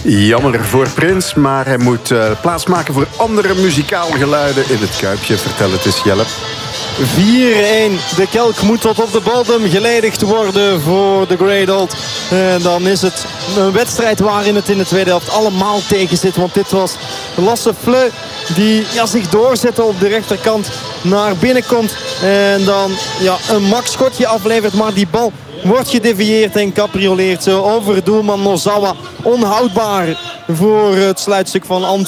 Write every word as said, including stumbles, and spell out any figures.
Jammer voor Prins, maar hij moet uh, plaatsmaken voor andere muzikale geluiden in het Kuipje. Vertel het eens, Jelle. vier-een. De kelk moet tot op de bodem geledigd worden voor de Grey Dolt. En dan is het een wedstrijd waarin het in de tweede helft allemaal tegen zit. Want dit was Lasse Fleu die ja, zich doorzette op de rechterkant, naar binnen komt. En dan ja, een max schotje aflevert. Maar die bal wordt gedevieerd en caprioleert zo over doelman Nozawa. Onhoudbaar voor het sluitstuk van Antwerpen.